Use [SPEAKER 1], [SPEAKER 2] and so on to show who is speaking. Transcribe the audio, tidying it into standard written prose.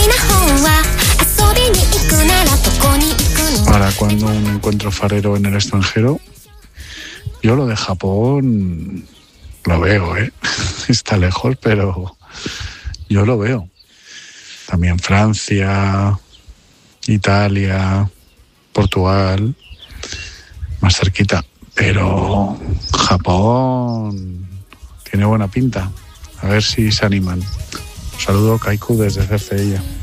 [SPEAKER 1] Para cuando un encuentro farero en el extranjero, yo lo de Japón lo veo, está lejos, pero yo lo veo. También Francia, Italia, Portugal, más cerquita. Pero Japón tiene buena pinta. A ver si se animan. Un saludo, Kaiku, desde Cercedilla.